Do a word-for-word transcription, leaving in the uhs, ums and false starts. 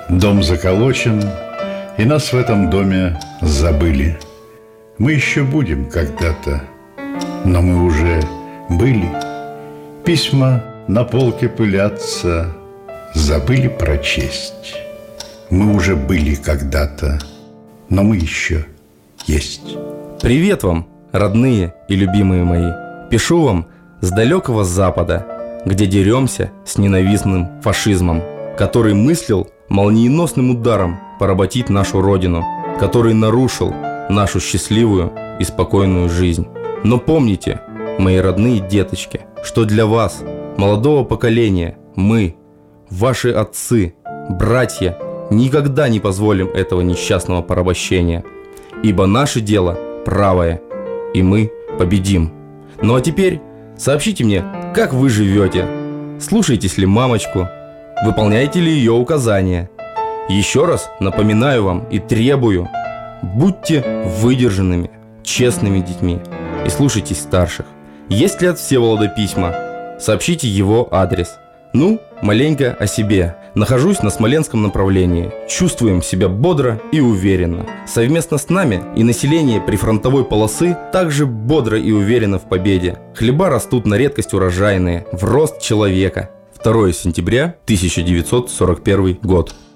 Дом заколочен, и нас в этом доме забыли. Мы еще будем когда-то, но мы уже были. Письма на полке пылятся, забыли прочесть. Мы уже были когда-то, но мы еще есть. Привет вам, родные и любимые мои. Пишу вам с далекого запада, где деремся с ненавистным фашизмом, который мыслил молниеносным ударом поработить нашу родину, который нарушил нашу счастливую и спокойную жизнь. Но помните, мои родные деточки, что для вас, молодого поколения, мы, ваши отцы, братья, никогда не позволим этого несчастного порабощения, ибо наше дело правое, и мы победим. Ну а теперь сообщите мне, как вы живете, слушаетесь ли мамочку, выполняете ли ее указания. Еще раз напоминаю вам и требую: будьте выдержанными, честными детьми и слушайтесь старших. Есть ли от Всеволода письма? Сообщите его адрес. Ну, маленько о себе. Нахожусь на Смоленском направлении. Чувствуем себя бодро и уверенно. Совместно с нами и население прифронтовой полосы также бодро и уверенно в победе. Хлеба растут на редкость урожайные, в рост человека. второе сентября тысяча девятьсот сорок первый год.